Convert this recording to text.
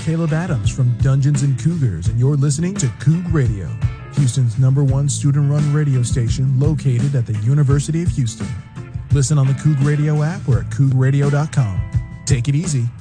Caleb Adams from Dungeons and Cougars, and you're listening to Coug Radio, Houston's #1 student-run radio station located at the University of Houston. Listen on the Coug Radio app or at cougradio.com. Take it easy.